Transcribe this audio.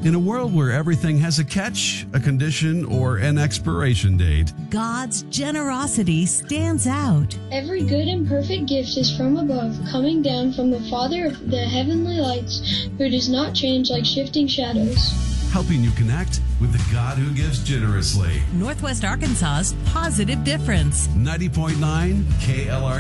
In a world where everything has a catch, a condition, or an expiration date, God's generosity stands out. Every good and perfect gift is from above, coming down from the Father of the heavenly lights, who does not change like shifting shadows. helping you connect with the God who gives generously. Northwest Arkansas's Positive Difference. 90.9 KLR.